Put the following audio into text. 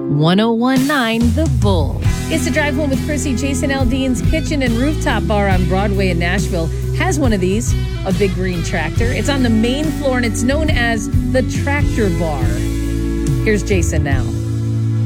1019 The Bull. It's a drive home with Chrissy. Jason Aldean's Kitchen and Rooftop Bar on Broadway in Nashville has one of these, a big green tractor. It's on the main floor and it's known as the Tractor Bar. Here's Jason now.